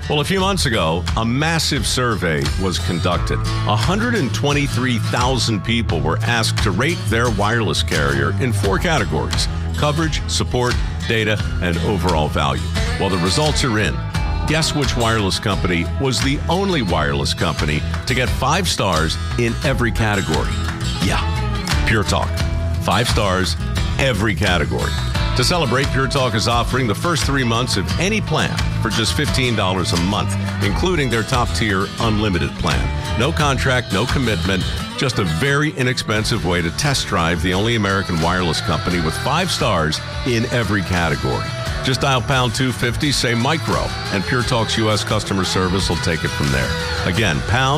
Well, a few months ago, a massive survey was conducted. 123,000 people were asked to rate their wireless carrier in 4 categories: coverage, support, data, and overall value. Well, the results are in. Guess which wireless company was the only wireless company to get 5 stars in every category? Yeah, Pure Talk. 5 stars, every category. To celebrate, Pure Talk is offering the first 3 months of any plan for just $15 a month, including their top-tier unlimited plan. No contract, no commitment, just a very inexpensive way to test drive the only American wireless company with 5 stars in every category. Just dial pound 250, say micro, and Pure Talk's U.S. customer service will take it from there. Again, pound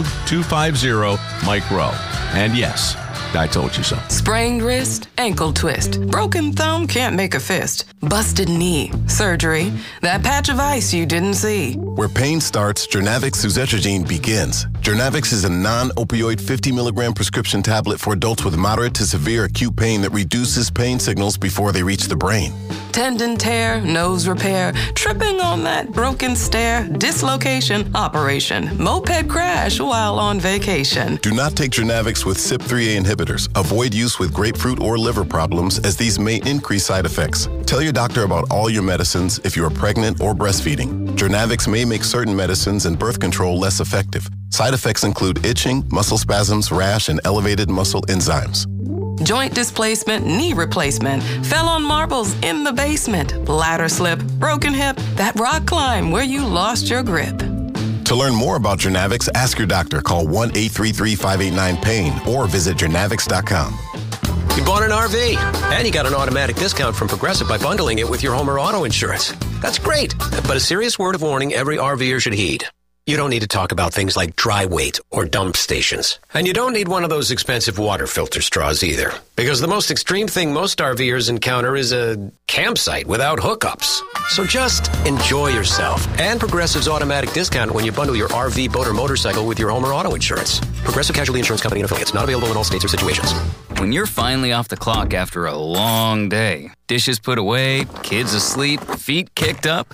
250 micro. And yes, I told you so. Sprained wrist, ankle twist, broken thumb, can't make a fist, busted knee, surgery, that patch of ice you didn't see. Where pain starts, Jernavix suzetrigine begins. Jernavix is a non-opioid 50-milligram prescription tablet for adults with moderate to severe acute pain that reduces pain signals before they reach the brain. Tendon tear, nose repair, tripping on that broken stair, dislocation, operation, moped crash while on vacation. Do not take Jernavix with CYP3A inhibitors. Avoid use with grapefruit or liver problems, as these may increase side effects. Tell your doctor about all your medicines if you are pregnant or breastfeeding. Jernavix may make certain medicines and birth control less effective. Side effects include itching, muscle spasms, rash, and elevated muscle enzymes. Joint displacement, knee replacement, fell on marbles in the basement, ladder slip, broken hip, that rock climb where you lost your grip. To learn more about Jernavix, ask your doctor. Call 1-833-589-PAIN or visit jernavix.com. You bought an RV, and you got an automatic discount from Progressive by bundling it with your home or auto insurance. That's great, but a serious word of warning every RVer should heed. You don't need to talk about things like dry weight or dump stations. And you don't need one of those expensive water filter straws either. Because the most extreme thing most RVers encounter is a campsite without hookups. So just enjoy yourself. And Progressive's automatic discount when you bundle your RV, boat, or motorcycle with your home or auto insurance. Progressive Casualty Insurance Company and Affiliates. Not available in all states or situations. When you're finally off the clock after a long day, dishes put away, kids asleep, feet kicked up,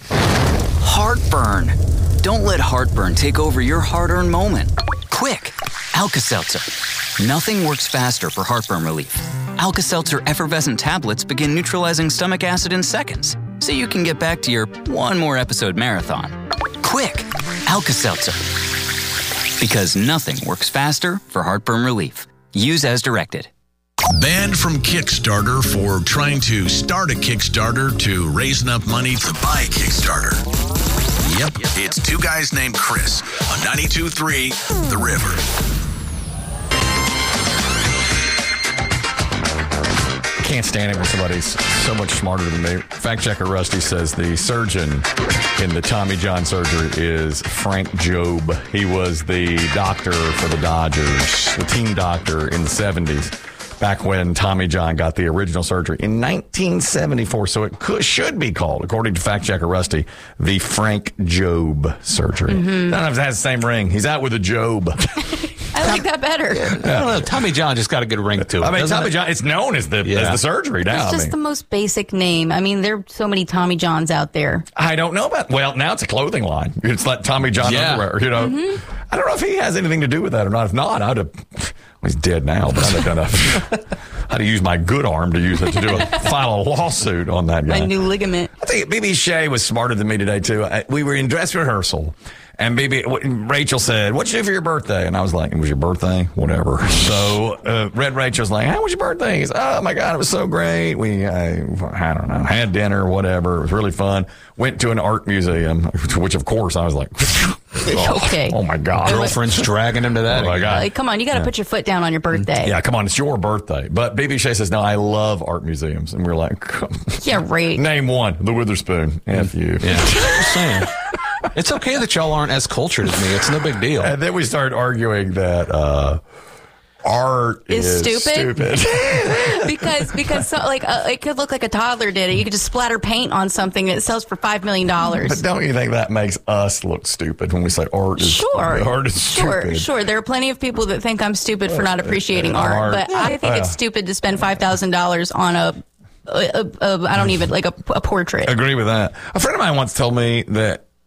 heartburn. Don't let heartburn take over your hard-earned moment. Quick, Alka-Seltzer. Nothing works faster for heartburn relief. Alka-Seltzer effervescent tablets begin neutralizing stomach acid in seconds, so you can get back to your one more episode marathon. Quick, Alka-Seltzer. Because nothing works faster for heartburn relief. Use as directed. Banned from Kickstarter for trying to start a Kickstarter to raise enough money to buy a Kickstarter. Yep, it's 2 guys named Chris on 92.3 The River. Can't stand it when somebody's so much smarter than me. Fact checker Rusty says the surgeon in the Tommy John surgery is Frank Jobe. He was the doctor for the Dodgers, the team doctor in the 70s. Back when Tommy John got the original surgery in 1974. So it should be called, according to fact checker Rusty, the Frank Jobe surgery. Mm-hmm. I don't know if it has the same ring. He's out with a Jobe. I like that better. I don't know. Tommy John just got a good ring to it. I mean, Tommy John, it's known as the surgery now. It's just the most basic name. I mean, there are so many Tommy Johns out there. I don't know about, well, now it's a clothing line. It's like Tommy John underwear, you know. Mm-hmm. I don't know if he has anything to do with that or not. If not, I'd have, he's dead now, but I'd have done I'd have used my good arm to use it to file a lawsuit on that guy. A new ligament. I think BB Shea was smarter than me today, too. We were in dress rehearsal. And Rachel said, "What'd you do for your birthday?" And I was like, "It was your birthday? Whatever." So Red Rachel's like, "How was your birthday?" He's, "Oh, my God, it was so great. We, I don't know, had dinner, whatever. It was really fun. Went to an art museum," which, of course, I was like, okay. Oh, my God. Girlfriend's dragging him to that. Oh, my God. Like, come on, you got to put your foot down on your birthday. Yeah, come on, it's your birthday. But BB Shea says, "No, I love art museums." And we're like, yeah, right. Name one, the Witherspoon. F you. Yeah, just saying. It's okay that y'all aren't as cultured as me. It's no big deal. And then we started arguing that art is stupid. because so, like it could look like a toddler did it. You could just splatter paint on something that sells for $5 million. But don't you think that makes us look stupid when we say art is stupid? Art is stupid. Sure. There are plenty of people that think I'm stupid for not appreciating art, but I think it's stupid to spend $5,000 on I don't even like a portrait. Agree with that. A friend of mine once told me that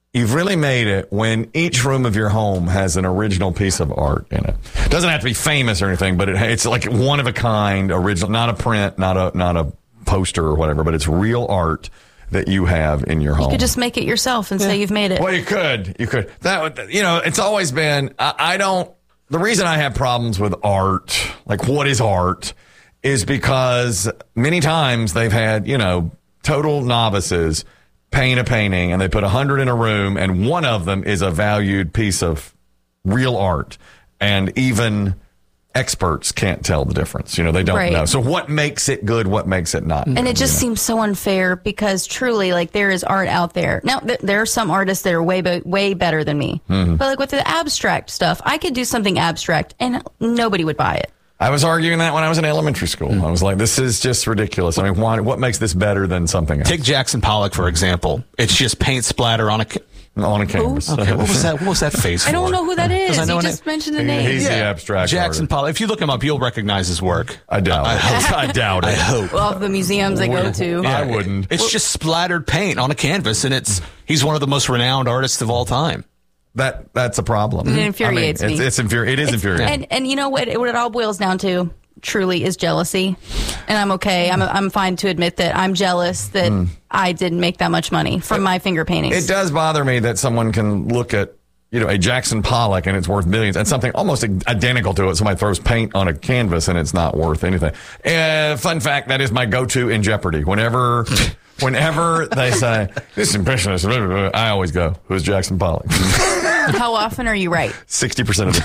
you've really made it when each room of your home has an original piece of art in it. It doesn't have to be famous or anything, but it's like one of a kind, original, not a print, not a poster or whatever, but it's real art that you have in your home. You could just make it yourself and say you've made it. Well, you could. That, it's always been, the reason I have problems with art, like what is art, is because many times they've had, total novices paint a painting and they put 100 in a room and one of them is a valued piece of real art. And even experts can't tell the difference. They don't know. So what makes it good? What makes it not? And it just seems so unfair because truly, like, there is art out there. Now, there are some artists that are way better than me. Mm-hmm. But like with the abstract stuff, I could do something abstract and nobody would buy it. I was arguing that when I was in elementary school. I was like, this is just ridiculous. I mean, what makes this better than something else? Take Jackson Pollock, for example. It's just paint splatter on a canvas. Okay, what was that face for? I don't know who that is. You just mentioned the name. He's the abstract Jackson artist. Pollock. If you look him up, you'll recognize his work. I doubt it. I doubt it. I hope. Well, the museums I go to. I wouldn't. It's just splattered paint on a canvas, and he's one of the most renowned artists of all time. That's a problem. It infuriates me. It is infuriating. And you know what it all boils down to? Truly is jealousy, and I'm okay. I'm fine to admit that I'm jealous that I didn't make that much money from my finger paintings. It does bother me that someone can look at a Jackson Pollock and it's worth millions, and something almost identical to it. Somebody throws paint on a canvas and it's not worth anything. Fun fact: that is my go-to in Jeopardy. Whenever they say this impressionist, I always go, "Who's Jackson Pollock?" How often are you right? 60% of the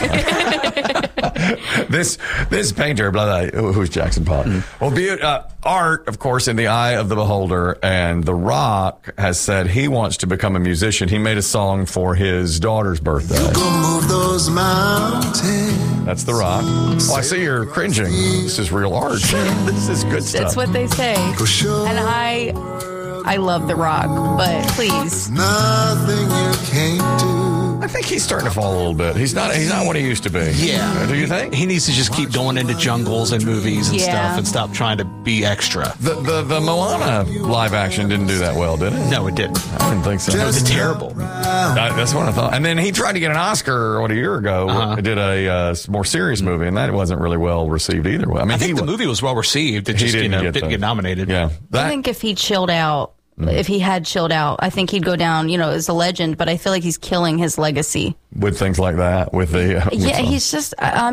time. This painter, blah, blah, who's Jackson Pollock? Well, art, of course, in the eye of the beholder, and The Rock has said he wants to become a musician. He made a song for his daughter's birthday. You go move those mountains. That's The Rock. Oh, I see you're cringing. This is real art. This is good stuff. That's what they say. And I love The Rock, but please. Nothing you can't do. I think he's starting to fall a little bit. He's not what he used to be. Yeah. Do you think? He needs to just keep going into jungles and movies and stuff and stop trying to be extra. The Moana live action didn't do that well, did it? No, it didn't. I didn't think so. It was terrible. That's what I thought. And then he tried to get an Oscar a year ago. He did a more serious movie, and that wasn't really well received either. I think the movie was well received. It just didn't get nominated. Yeah. I think if he chilled out, if he had chilled out, I think he'd go down, as a legend, but I feel like he's killing his legacy. With things like that, with the... he's just,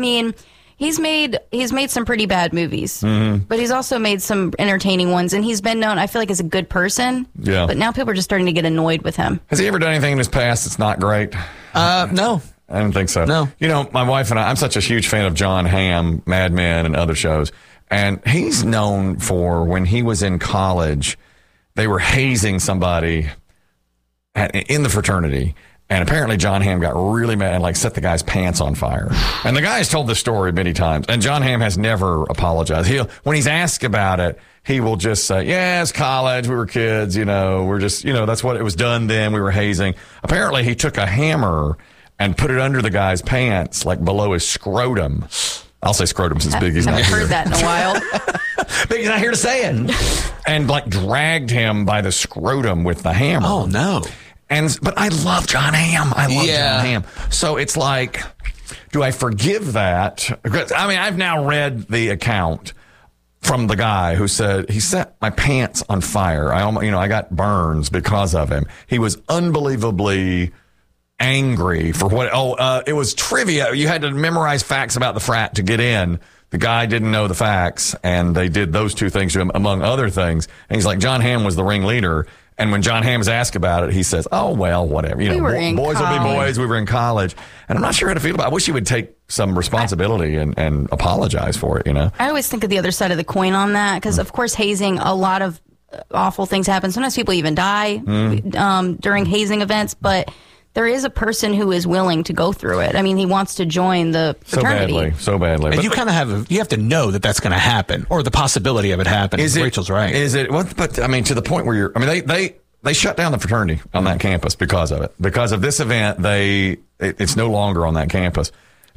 he's made some pretty bad movies, but he's also made some entertaining ones, and he's been known, I feel like, as a good person. Yeah. But now people are just starting to get annoyed with him. Has he ever done anything in his past that's not great? No. I don't think so. No. My wife and I'm such a huge fan of John Hamm, Mad Men, and other shows, and he's known for when he was in college... They were hazing somebody in the fraternity, and apparently John Hamm got really mad and set the guy's pants on fire. And the guy's told this story many times, and John Hamm has never apologized. When he's asked about it, he will just say, "Yeah, it's college. We were kids. We're just, that's what it was done then. We were hazing." Apparently, he took a hammer and put it under the guy's pants, below his scrotum. I'll say scrotum since Biggie's not here. I haven't heard that in a while. Biggie's not here to say it. And dragged him by the scrotum with the hammer. Oh, no. But I love John Hamm. John Hamm. So it's do I forgive that? I've now read the account from the guy who said he set my pants on fire. I got burns because of him. He was unbelievably angry for what? It was trivia. You had to memorize facts about the frat to get in. The guy didn't know the facts, and they did those two things to him, among other things. And he's like, John Hamm was the ringleader. And when John Hamm is asked about it, he says, "Oh, well, whatever. We were in boys college. will be boys. We were in college." And I'm not sure how to feel about it. I wish he would take some responsibility and apologize for it, I always think of the other side of the coin on that, because, of course, hazing, a lot of awful things happen. Sometimes people even die during hazing events, but... There is a person who is willing to go through it. He wants to join the fraternity. So badly. And you kind of have to know that that's going to happen, or the possibility of it happening. Rachel's right. Is it? But to the point where they shut down the fraternity on that campus because of it. Because of this event, it's no longer on that campus.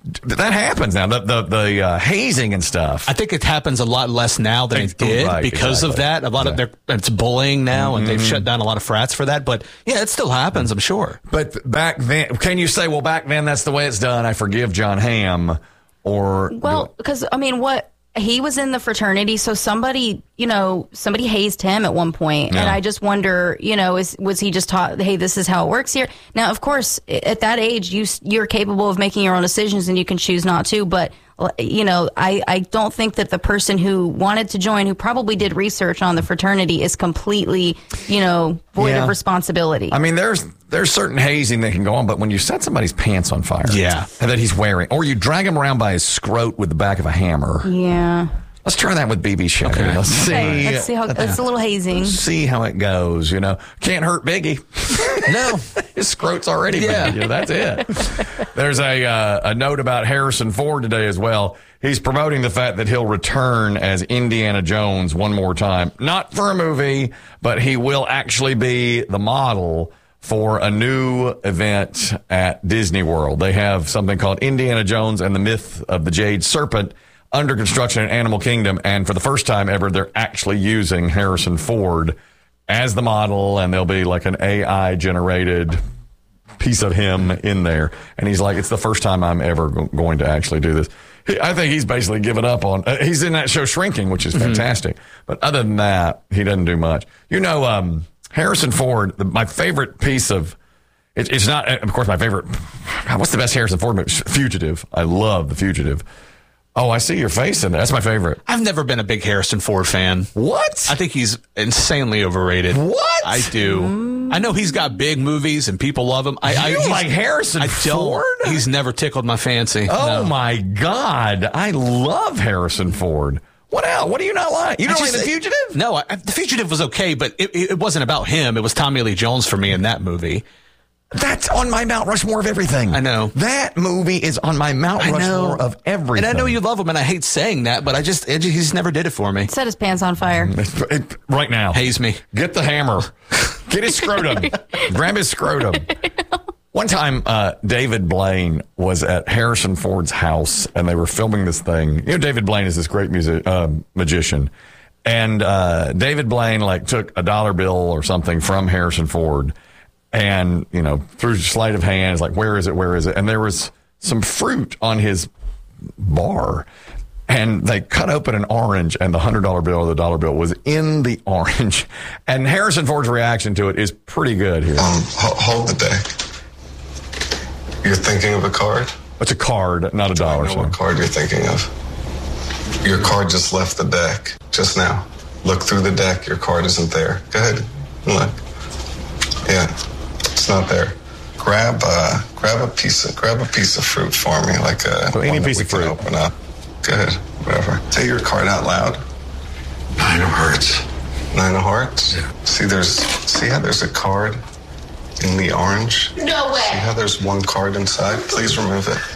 that happens now. The hazing and stuff. I think it happens a lot less now than it did because of that. A lot of it's bullying now, and they've shut down a lot of frats for that. But yeah, it still happens, I'm sure. But back then, can you say, well, back then that's the way it's done? I forgive John Hamm, or because I mean, he was in the fraternity, so somebody hazed him at one point, and I just wonder, was he just taught, hey, this is how it works here? Now, of course, at that age, you're capable of making your own decisions, and you can choose not to. But I don't think that the person who wanted to join, who probably did research on the fraternity, is completely, void of responsibility. I mean, there's certain hazing that can go on, but when you set somebody's pants on fire, and that he's wearing, or you drag him around by his scrot with the back of a hammer, let's try that with BB Shea. Okay. Let's see how it's a little hazing. Let's see how it goes. Can't hurt Biggie. No, his scrot's already bad. That's it. There's a note about Harrison Ford today as well. He's promoting the fact that he'll return as Indiana Jones one more time, not for a movie, but he will actually be the model for a new event at Disney World. They have something called Indiana Jones and the Myth of the Jade Serpent under construction in Animal Kingdom, and for the first time ever, they're actually using Harrison Ford as the model, and there'll be like an AI-generated piece of him in there. And he's like, it's the first time I'm ever going to actually do this. I think he's basically given up on he's in that show Shrinking, which is fantastic. But other than that, he doesn't do much. Harrison Ford, my favorite piece of it's not, of course, my favorite. What's the best Harrison Ford movie? Fugitive. I love The Fugitive. Oh, I see your face in there. That's my favorite. I've never been a big Harrison Ford fan. What? I think he's insanely overrated. What? I do. I know he's got big movies and people love him. You like Harrison Ford? He's never tickled my fancy. Oh, my God. I love Harrison Ford. What else? What do you not like? You don't like The Fugitive? No, The Fugitive was okay, but it wasn't about him. It was Tommy Lee Jones for me in that movie. That's on my Mount Rushmore of everything. I know. That movie is on my Mount Rushmore of everything. And I know you love him, and I hate saying that, but he just never did it for me. Set his pants on fire. Right now. Haze me. Get the hammer. Get his scrotum. Grab his scrotum. One time, David Blaine was at Harrison Ford's house, and they were filming this thing. David Blaine is this great magician. And David Blaine took a dollar bill or something from Harrison Ford, and, through sleight of hand, it's like, where is it? Where is it? And there was some fruit on his bar, and they cut open an orange, and the $100 bill or the dollar bill was in the orange. And Harrison Ford's reaction to it is pretty good here. Hold the deck. You're thinking of a card? It's a card, not a dollar. I know what card you're thinking of. Your card just left the deck just now. Look through the deck. Your card isn't there. Go ahead and look. Yeah. It's not there. Grab a piece of fruit for me, any piece of fruit. Open up. Good, whatever. Say your card out loud. 9 of hearts. 9 of hearts. Yeah. See how there's a card in the orange? No way. See how there's one card inside? Please remove it.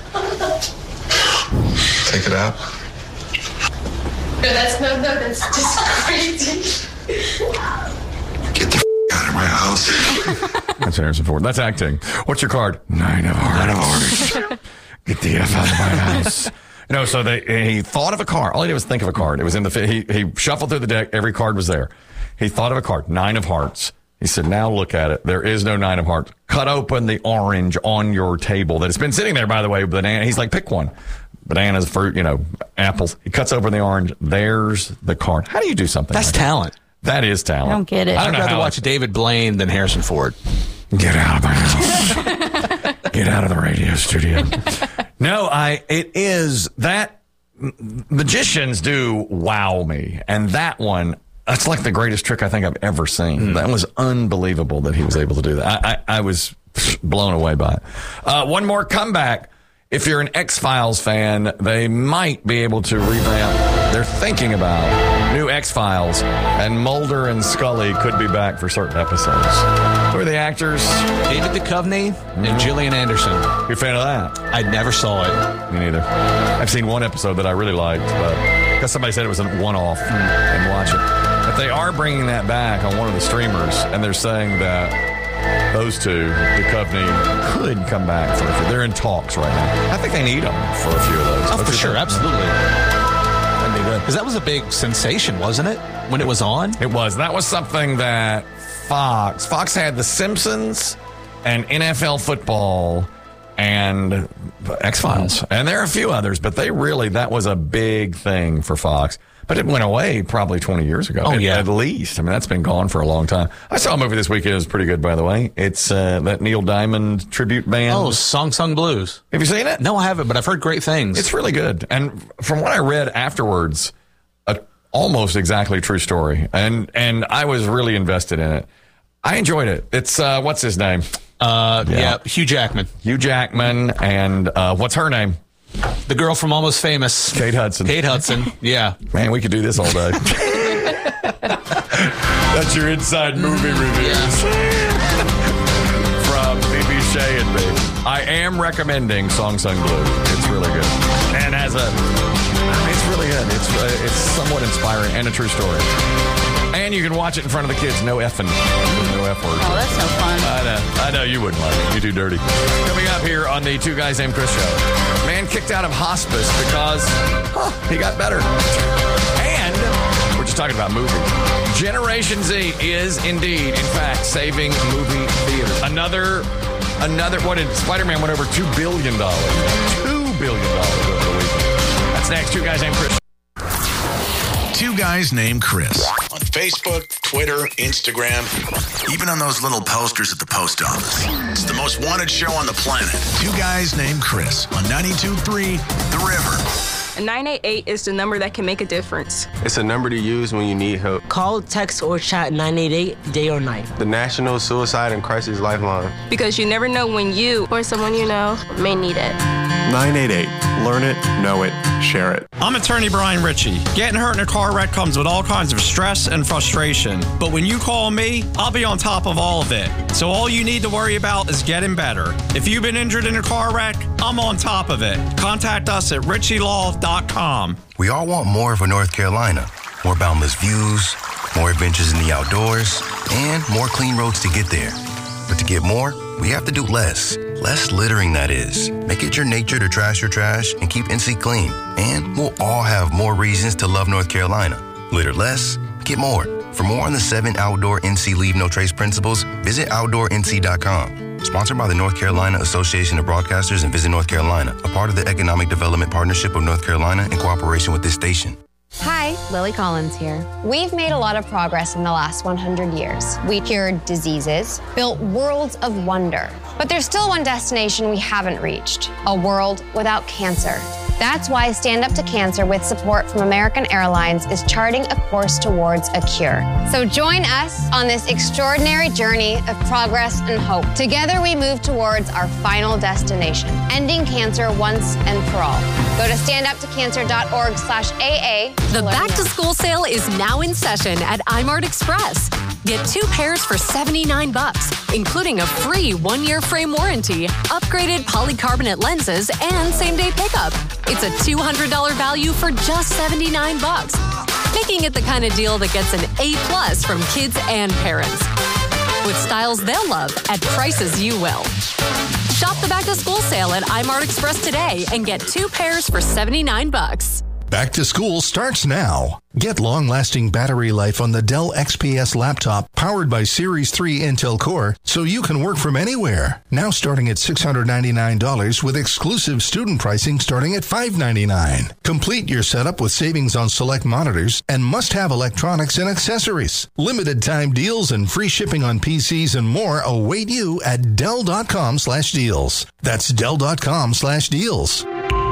Take it out. No, that's just crazy. Get the out of my house. That's Harrison Ford. That's acting. What's your card? 9 of hearts. Get the F out of my house. So he thought of a card. All he did was think of a card. It was in he shuffled through the deck. Every card was there. He thought of a card. 9 of hearts. He said, now look at it. There is no 9 of hearts. Cut open the orange on your table that has been sitting there, by the way, banana. He's like, pick one. Bananas, fruit, apples. He cuts open the orange. There's the card. How do you do something That's talent. That is talent. I don't get it. I'd rather watch David Blaine than Harrison Ford. Get out of my house. Get out of the radio studio. No, it is that magicians do wow me. And that one, that's like the greatest trick I think I've ever seen. That was unbelievable that he was able to do that. I was blown away by it. One more comeback. If you're an X-Files fan, they might be able to revamp. They're thinking about new X-Files, and Mulder and Scully could be back for certain episodes. Who are the actors? David Duchovny and Gillian Anderson. You're a fan of that? I never saw it. Me neither. I've seen one episode that I really liked, but because somebody said it was a one-off and watch it. But they are bringing that back on one of the streamers, and they're saying that those two, Duchovny, could come back for a few. They're in talks right now. I think they need them for a few of those. Oh, for sure, absolutely. Because that was a big sensation, wasn't it, when it was on? It was. That was something that Fox had The Simpsons and NFL football and X-Files. And there are a few others, but that was a big thing for Fox. But it went away probably 20 years ago. At least. I mean, that's been gone for a long time. I saw a movie this weekend. It was pretty good, by the way. It's that Neil Diamond tribute band. Oh, Song Sung Blues. Have you seen it? No, I haven't, but I've heard great things. It's really good. And from what I read afterwards, almost exactly true story. And I was really invested in it. I enjoyed it. It's, what's his name? Hugh Jackman. Hugh Jackman. And what's her name? The girl from Almost Famous. Kate Hudson. Yeah. Man, we could do this all day. That's your inside movie reviews. From BB Shea and me. I am recommending Song Sung Blue. It's really good. And it's really good. It's somewhat inspiring and a true story. And you can watch it in front of the kids. No effing. No F words. Oh, that's so fun. I know you wouldn't like it. You're too dirty. Coming up here on the Two Guys Named Chris show. Man kicked out of hospice because he got better. And we're just talking about movies. Generation Z is indeed, in fact, saving movie theaters. Another, Spider-Man went over $2 billion. $2 billion over the weekend. That's next. Two Guys Named Chris. Two Guys Named Chris. On Facebook, Twitter, Instagram, even on those little posters at the post office. It's the most wanted show on the planet. Two Guys Named Chris on 92.3 The River. 988 is the number that can make a difference. It's a number to use when you need help. Call, text, or chat 988 day or night. The National Suicide and Crisis Lifeline. Because you never know when you or someone you know may need it. 988. Learn it, know it, share it. I'm attorney Brian Ritchie. Getting hurt in a car wreck comes with all kinds of stress and frustration. But when you call me, I'll be on top of all of it. So all you need to worry about is getting better. If you've been injured in a car wreck, I'm on top of it. Contact us at ritchielaw.com. We all want more for North Carolina. More boundless views, more adventures in the outdoors, and more clean roads to get there. But to get more, we have to do less. Less littering, that is. Make it your nature to trash your trash and keep NC clean. And we'll all have more reasons to love North Carolina. Litter less, get more. For more on the 7 outdoor NC Leave No Trace principles, visit OutdoorNC.com. Sponsored by the North Carolina Association of Broadcasters and Visit North Carolina, a part of the Economic Development Partnership of North Carolina in cooperation with this station. Hi, Lily Collins here. We've made a lot of progress in the last 100 years. We cured diseases, built worlds of wonder. But there's still one destination we haven't reached, a world without cancer. That's why Stand Up to Cancer, with support from American Airlines, is charting a course towards a cure. So join us on this extraordinary journey of progress and hope. Together we move towards our final destination, ending cancer once and for all. Go to standuptocancer.org/AA. The back to school sale is now in session at iMart Express. Get 2 pairs for $79, including a free 1-year frame warranty, upgraded polycarbonate lenses, and same-day pickup. It's a $200 value for just $79, making it the kind of deal that gets an A+ from kids and parents. With styles they'll love at prices you will. Shop the back to school sale at iMart Express today and get 2 pairs for $79. Back to school starts now. Get long-lasting battery life on the Dell XPS laptop powered by Series 3 Intel Core so you can work from anywhere. Now starting at $699 with exclusive student pricing starting at $599. Complete your setup with savings on select monitors and must-have electronics and accessories. Limited time deals and free shipping on PCs and more await you at Dell.com/deals. That's Dell.com/deals.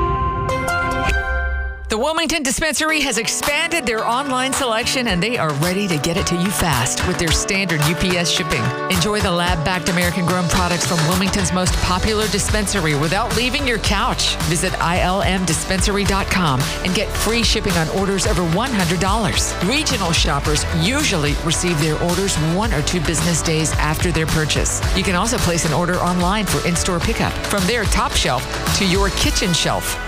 The Wilmington Dispensary has expanded their online selection, and they are ready to get it to you fast with their standard UPS shipping. Enjoy the lab-backed American-grown products from Wilmington's most popular dispensary without leaving your couch. Visit ilmdispensary.com and get free shipping on orders over $100. Regional shoppers usually receive their orders 1 or 2 business days after their purchase. You can also place an order online for in-store pickup from their top shelf to your kitchen shelf.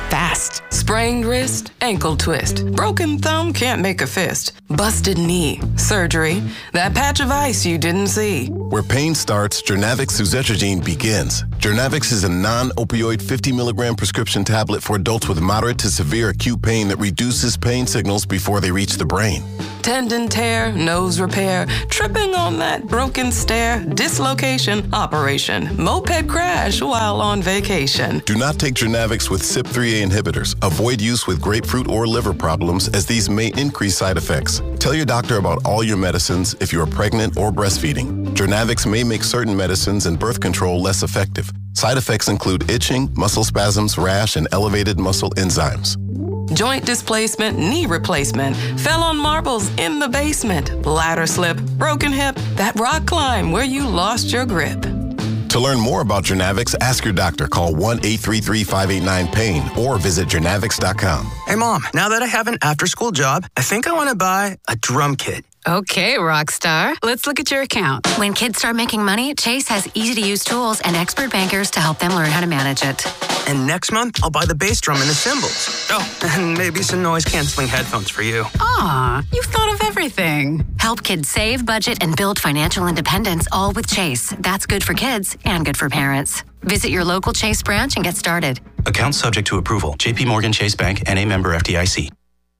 fast. Sprained wrist, ankle twist. Broken thumb can't make a fist. Busted knee, surgery. That patch of ice you didn't see. Where pain starts, Jernavix suzetrigine begins. Jernavix is a non-opioid 50 milligram prescription tablet for adults with moderate to severe acute pain that reduces pain signals before they reach the brain. Tendon tear, nose repair, tripping on that broken stair, dislocation, operation, moped crash while on vacation. Do not take Jernavix with CYP3A inhibitors. Avoid use with grapefruit or liver problems as these may increase side effects. Tell your doctor about all your medicines if you are pregnant or breastfeeding. Jernavix may make certain medicines and birth control less effective. Side effects include itching, muscle spasms, rash, and elevated muscle enzymes. Joint displacement, knee replacement, fell on marbles in the basement, ladder slip, broken hip, that rock climb where you lost your grip. To learn more about Jernavix, ask your doctor. Call 1-833-589-PAIN or visit Jernavix.com. Hey, Mom, now that I have an after-school job, I think I want to buy a drum kit. Okay, Rockstar. Let's look at your account. When kids start making money, Chase has easy-to-use tools and expert bankers to help them learn how to manage it. And next month, I'll buy the bass drum and the cymbals. Oh, and maybe some noise-canceling headphones for you. Aw, you've thought of everything. Help kids save, budget, and build financial independence, all with Chase. That's good for kids and good for parents. Visit your local Chase branch and get started. Account subject to approval. J.P. Morgan Chase Bank, N.A. member FDIC.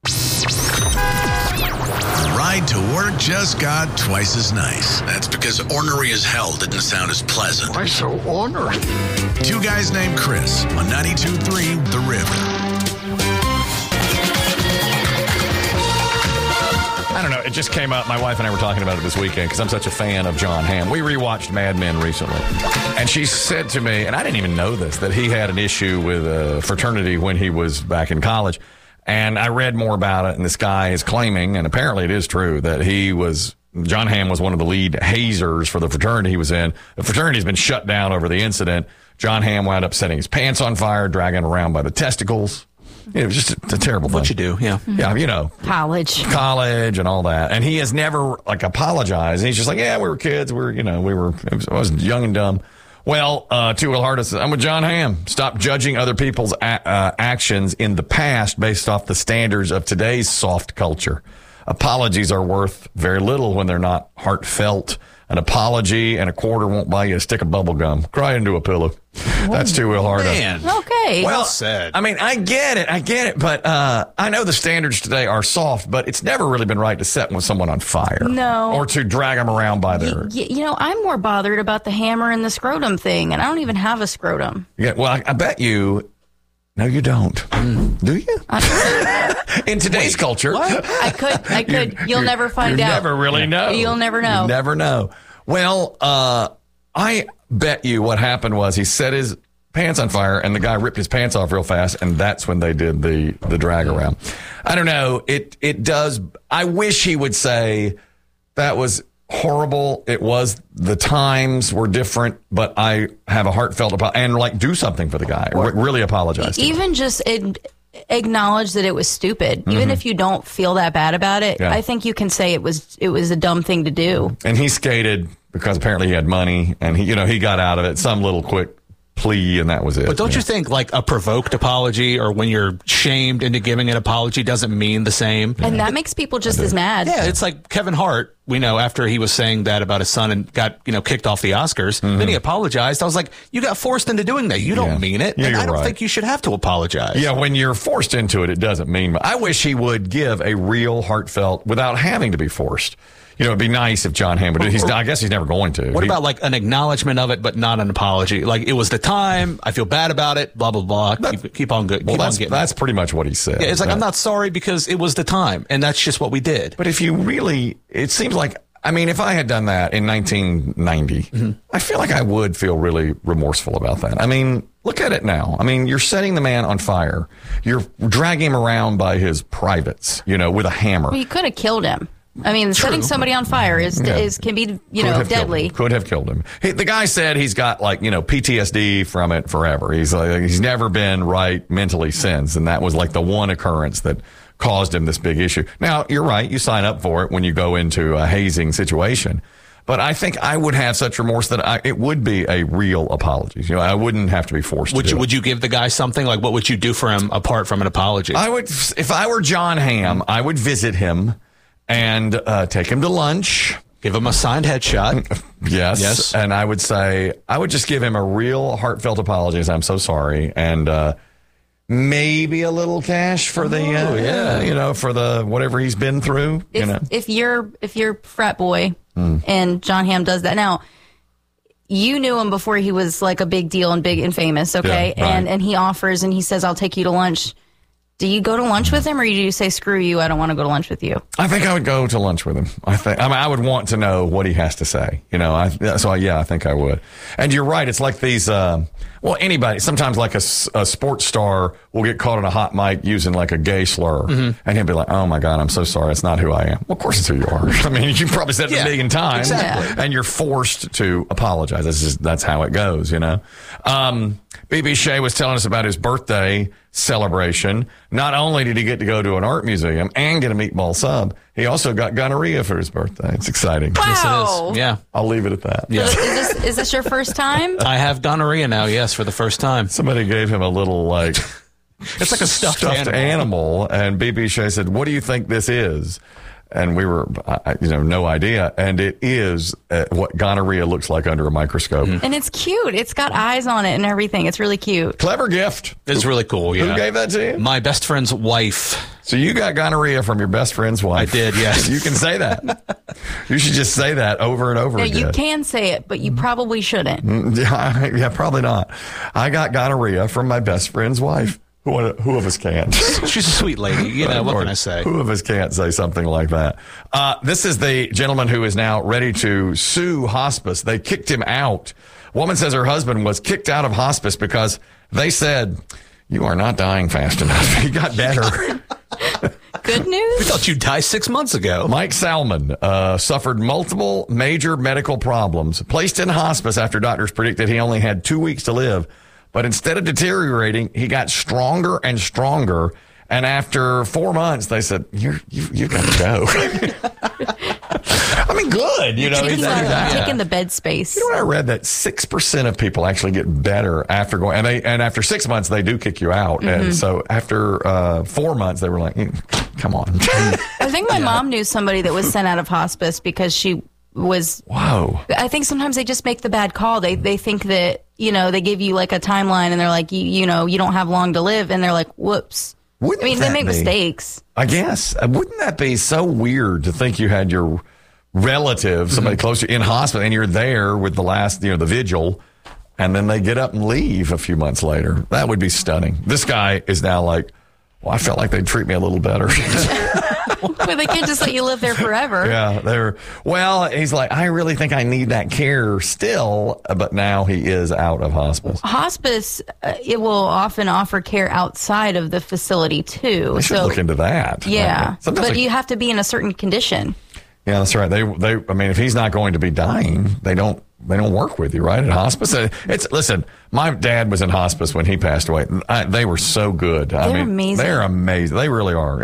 The ride to work just got twice as nice. That's because ornery as hell didn't sound as pleasant. Why so ornery? Two guys named Chris on 92.3 The River. I don't know. It just came up. My wife and I were talking about it this weekend because I'm such a fan of Jon Hamm. We rewatched Mad Men recently. And she said to me, and I didn't even know this, that he had an issue with a fraternity when he was back in college. And I read more about it, and this guy is claiming, and apparently it is true, that Jon Hamm was one of the lead hazers for the fraternity he was in. The fraternity's been shut down over the incident. Jon Hamm wound up setting his pants on fire, dragging around by the testicles. It was just a terrible thing. What you do, yeah. Yeah, you know. College and all that. And he has never, apologized. And he's just like, yeah, we were kids. I was young and dumb. Well, Two Will Hardest, I'm with Jon Hamm. Stop judging other people's actions in the past based off the standards of today's soft culture. Apologies are worth very little when they're not heartfelt. An apology and a quarter won't buy you a stick of bubble gum. Cry into a pillow. That's Two Will Hardest. Man. Okay. Well said. I mean, I get it. But I know the standards today are soft, but it's never really been right to set with someone on fire. No. Or to drag them around by their... I'm more bothered about the hammer and the scrotum thing, and I don't even have a scrotum. Yeah, well, I bet you... No, you don't. Do you? In today's culture. What? I could. You'll never find out. You never really know. You'll never know. You never know. Well, I bet you what happened was he set his pants on fire and the guy ripped his pants off real fast, and that's when they did the drag around. I don't know. It does. I wish he would say that was horrible. It was, the times were different, but I have a heartfelt apology and do something for the guy. Really apologize to him. Even just acknowledge that it was stupid. Even if you don't feel that bad about it, I think you can say it was a dumb thing to do. And he skated because apparently he had money, and he got out of it. Some little quick plea, and that was it. But don't you think a provoked apology or when you're shamed into giving an apology doesn't mean the same? And that makes people just as mad. Yeah, it's like Kevin Hart, we know, after he was saying that about his son and got, kicked off the Oscars, then he apologized. I was like, you got forced into doing that. You don't mean it. Yeah, and I don't right. think you should have to apologize. Yeah, when you're forced into it, it doesn't mean. I wish he would give a real heartfelt without having to be forced. It'd be nice if Jon Hamm would. I guess he's never going to. What about an acknowledgement of it, but not an apology? It was the time. I feel bad about it. Blah blah blah. Keep on good. Well, that's pretty much what he said. Yeah, it's I'm not sorry because it was the time, and that's just what we did. But if you really, it seems like. I mean, if I had done that in 1990, I feel like I would feel really remorseful about that. I mean, look at it now. I mean, you're setting the man on fire. You're dragging him around by his privates, with a hammer. Well, you could have killed him. I mean, setting somebody on fire can be, deadly. Could have killed him. The guy said he's got PTSD from it forever. He's never been right mentally since, and that was the one occurrence that caused him this big issue. Now, you're right. You sign up for it when you go into a hazing situation. But I think I would have such remorse that it would be a real apology. You know, I wouldn't have to be forced to do it. Would you give the guy something? Like, what would you do for him apart from an apology? I would, if I were John Hamm, I would visit him and take him to lunch. Give him a signed headshot. Yes. And I would say, I would just give him a real heartfelt apology. As I'm so sorry. And maybe a little cash for for the whatever he's been through. If you're frat boy and John Hamm does that. Now, you knew him before he was like a big deal and big and famous, okay? Yeah, right. And he offers and he says, I'll take you to lunch. Do you go to lunch with him, or do you say, screw you, I don't want to go to lunch with you? I think I would go to lunch with him. I would want to know what he has to say. I think I would. And you're right. It's like these, anybody, sometimes like a sports star will get caught on a hot mic using like a gay slur. Mm-hmm. And he'll be like, oh my God, I'm so sorry. It's not who I am. Well, of course it's who you are. I mean, you probably said it a million times. Exactly. And you're forced to apologize. That's how it goes, BB Shea was telling us about his birthday celebration. Not only did he get to go to an art museum and get a meatball sub, he also got gonorrhea for his birthday. It's exciting. Wow. Yes, it is. Yeah. I'll leave it at that. Yeah. Is this your first time? I have gonorrhea now, yes, for the first time. Somebody gave him a little, it's like a stuffed animal. And BB Shea said, what do you think this is? And we were, no idea. And it is what gonorrhea looks like under a microscope. Mm-hmm. And it's cute. It's got eyes on it and everything. It's really cute. Clever gift. It's really cool, yeah. Who gave that to you? My best friend's wife. So you got gonorrhea from your best friend's wife. I did, yes. You can say that. You should just say that over and over again. You can say it, but you probably shouldn't. Yeah, probably not. I got gonorrhea from my best friend's wife. Who of us can't? She's a sweet lady. What can I say? Who of us can't say something like that? This is the gentleman who is now ready to sue hospice. They kicked him out. Woman says her husband was kicked out of hospice because they said, you are not dying fast enough. He got better. Good news? We thought you'd die 6 months ago. Mike Salmon suffered multiple major medical problems, placed in hospice after doctors predicted he only had 2 weeks to live. But instead of deteriorating, he got stronger and stronger. And after 4 months, they said, you've got to go. I mean, good. Taking the bed space. You know what I read? That 6% of people actually get better after going. And after 6 months, they do kick you out. Mm-hmm. And so after 4 months, they were like, come on. I think my mom knew somebody that was sent out of hospice because she was. Whoa. I think sometimes they just make the bad call. They think that, they give you like a timeline and they're like, you don't have long to live. And they're like, whoops. They make mistakes. I guess. Wouldn't that be so weird to think you had your relative, somebody close to you in hospital, and you're there with the last, the vigil, and then they get up and leave a few months later? That would be stunning. This guy is now like, well, I felt like they'd treat me a little better. Well, they can't just let you live there forever. Yeah, he's like, I really think I need that care still, but now he is out of hospice. Hospice, it will often offer care outside of the facility too. We should look into that. Yeah, but you have to be in a certain condition. Yeah, that's right. If he's not going to be dying, they don't work with you, right? At hospice. Listen, my dad was in hospice when he passed away. They were so good. They're amazing. They're amazing. They really are.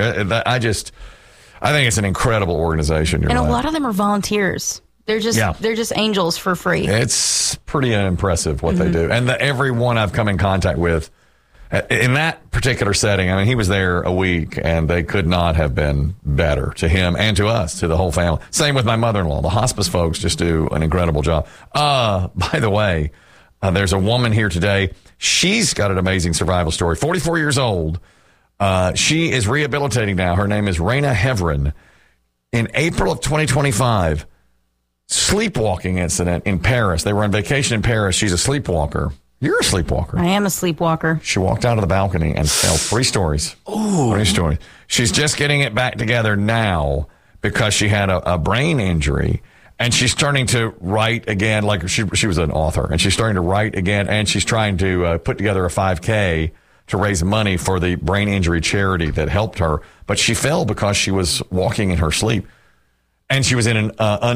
I think it's an incredible organization. A lot of them are volunteers. They're just angels for free. It's pretty impressive what they do. And everyone I've come in contact with in that particular setting, he was there a week, and they could not have been better to him and to us, to the whole family. Same with my mother-in-law. The hospice folks just do an incredible job. By the way, there's a woman here today. She's got an amazing survival story. 44 years old. She is rehabilitating now. Her name is Raina Heverin. In April of 2025, sleepwalking incident in Paris. They were on vacation in Paris. She's a sleepwalker. You're a sleepwalker. I am a sleepwalker. She walked out of the balcony and fell 3 stories. Ooh. 3 stories. She's just getting it back together now because she had a brain injury, and she's starting to write again. Like she was an author, and she's starting to write again, and she's trying to put together a 5K to raise money for the brain injury charity that helped her. But she fell because she was walking in her sleep, and she was in an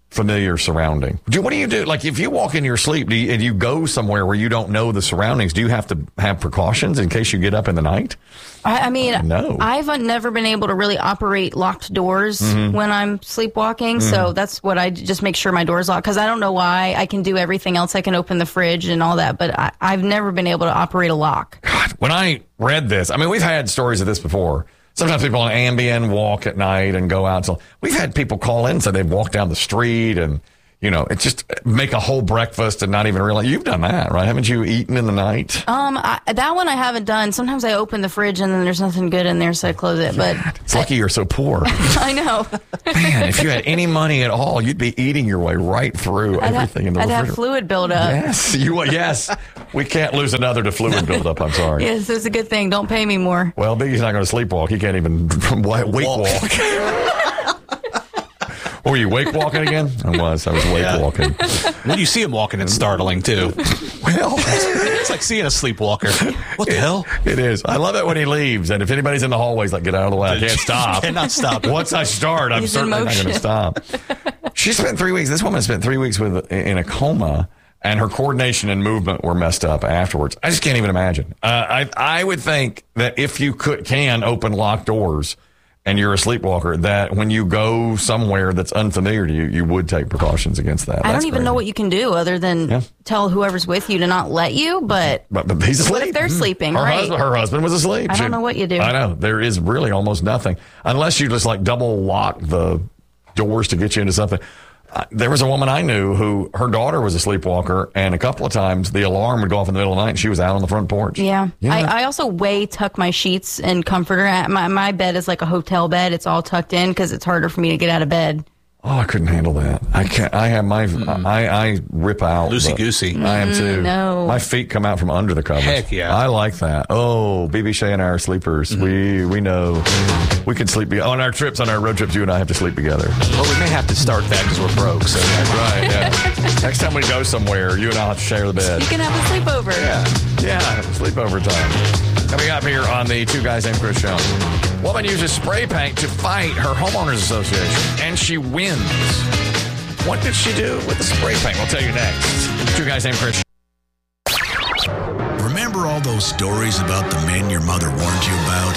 familiar surrounding. What do you do? Like if you walk in your sleep and you go somewhere where you don't know the surroundings, do you have to have precautions in case you get up in the night? I mean, no. I've never been able to really operate locked doors when I'm sleepwalking. So that's what I just make sure my door's locked, because I don't know why. I can do everything else. I can open the fridge and all that, but I've never been able to operate a lock. God, when I read this, I mean, we've had stories of this before. Sometimes people on Ambien walk at night and go out. So we've had people call in and say they've walked down the street and, you know, it's just make a whole breakfast and not even realize. You've done that, right? Haven't you eaten in the night? That one I haven't done. Sometimes I open the fridge and then there's nothing good in there, so I close it. But it's lucky you're so poor. I know. Man, if you had any money at all, you'd be eating your way right through everything in the refrigerator. I'd have fluid buildup. Yes, yes. We can't lose another to fluid buildup. I'm sorry. Yes, that's a good thing. Don't pay me more. Well, Biggie's not going to sleepwalk. He can't even wake walk. Were you wake walking again? I was wake walking. When you see him walking, it's startling too. Well, it's like seeing a sleepwalker. What the hell? It is. I love it when he leaves, and if anybody's in the hallways, like, get out of the way. I can't stop. Cannot stop. Once I start, I'm certainly not going to stop. She spent 3 weeks. This woman spent 3 weeks in a coma, and her coordination and movement were messed up afterwards. I just can't even imagine. I would think that if you can open locked doors, and you're a sleepwalker, that when you go somewhere that's unfamiliar to you, you would take precautions against that. I don't even know what you can do other than tell whoever's with you to not let you, but he's asleep. What if they're sleeping, Her husband was asleep. I don't know what you do. I know. There is really almost nothing. Unless you just like double lock the doors to get you into something. There was a woman I knew who her daughter was a sleepwalker, and a couple of times the alarm would go off in the middle of the night and she was out on the front porch. Yeah. I also tuck my sheets and comforter. My bed is like a hotel bed. It's all tucked in because it's harder for me to get out of bed. Oh, I couldn't handle that. I can't. I have my. I rip out. Loosey goosey. I am too. No. My feet come out from under the covers. Heck yeah. I like that. Oh, BB Shea and I are sleepers. We know we can sleep on our trips. On our road trips, you and I have to sleep together. Well, we may have to start that because we're broke. So right. Yeah. Next time we go somewhere, you and I'll have to share the bed. You can have a sleepover. Yeah. Sleepover time. Coming up here on the Two Guys Named Chris show. Woman uses spray paint to fight her homeowners association, and she wins. What did she do with the spray paint? We'll tell you next. Two Guys Named Chris. Remember all those stories about the men your mother warned you about?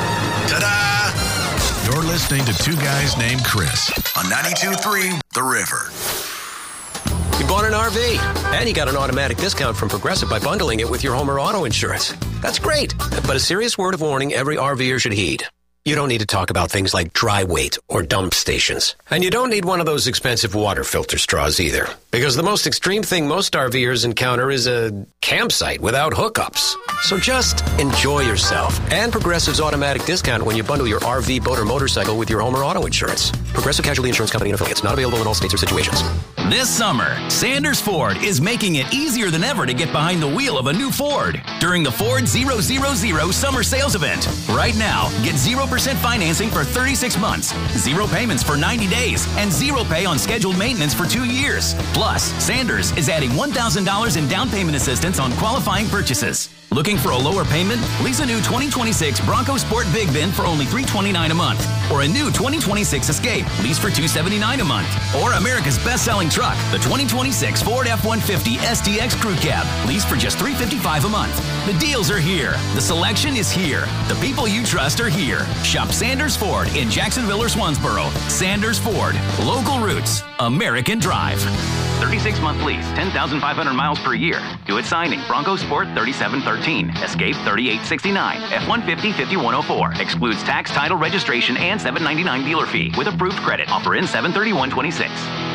Ta-da! You're listening to Two Guys Named Chris on 92.3 The River. You bought an RV, and you got an automatic discount from Progressive by bundling it with your home or auto insurance. That's great, but a serious word of warning every RVer should heed. You don't need to talk about things like dry weight or dump stations. And you don't need one of those expensive water filter straws either. Because the most extreme thing most RVers encounter is a campsite without hookups. So just enjoy yourself. And Progressive's automatic discount when you bundle your RV, boat, or motorcycle with your home or auto insurance. Progressive Casualty Insurance Company and affiliates. Not available in all states or situations. This summer, Sanders Ford is making it easier than ever to get behind the wheel of a new Ford during the Ford 000 Summer Sales Event. Right now, get 0% financing for 36 months, 0 payments for 90 days, and 0 pay on scheduled maintenance for 2 years. Plus, Sanders is adding $1,000 in down payment assistance on qualifying purchases. Looking for a lower payment? Lease a new 2026 Bronco Sport Big Bin for only $329 a month. Or a new 2026 Escape, lease for $279 a month. Or America's best-selling truck, the 2026 Ford F-150 STX Crew Cab, lease for just $355 a month. The deals are here. The selection is here. The people you trust are here. Shop Sanders Ford in Jacksonville or Swansboro. Sanders Ford. Local roots. American drive. 36-month lease, 10,500 miles per year. Do it signing. Bronco Sport 3713. Escape 3869. F-150 5104. Excludes tax, title, registration, and $799 dealer fee with approved credit. Offer in 7/31/26.